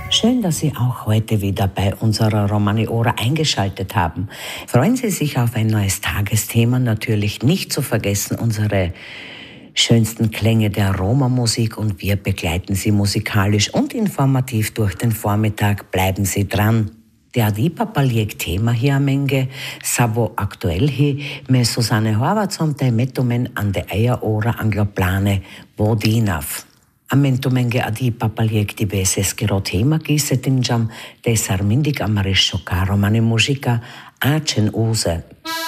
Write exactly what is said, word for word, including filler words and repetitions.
Schön, dass Sie auch heute wieder bei unserer Romani Ora eingeschaltet haben. Freuen Sie sich auf ein neues Tagesthema. Natürlich nicht zu vergessen unsere schönsten Klänge der Roma-Musik und wir begleiten Sie musikalisch und informativ durch den Vormittag. Bleiben Sie dran. Det Adipa paljek tema hi amenge, savo aktuell hi me Susanne Horvath som te metumen an de eia ora angloplane vodinav. Amentumenge Adipa paljek di beses kero tema kisetinjam, te sarmindik amarisho karo mane muzika acen use.